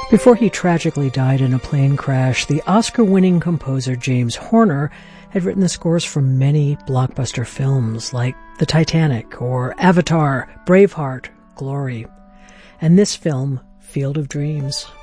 Before he tragically died in a plane crash, the Oscar-winning composer James Horner had written the scores for many blockbuster films like The Titanic or Avatar, Braveheart, Glory, and this film, Field of Dreams.